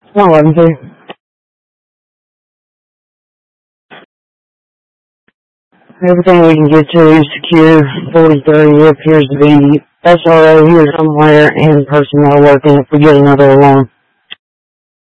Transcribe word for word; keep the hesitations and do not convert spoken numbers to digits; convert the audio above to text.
one eleven two. Everything we can get to is secure. forty thirty appears to be S R O here somewhere and personnel working if we get another alarm.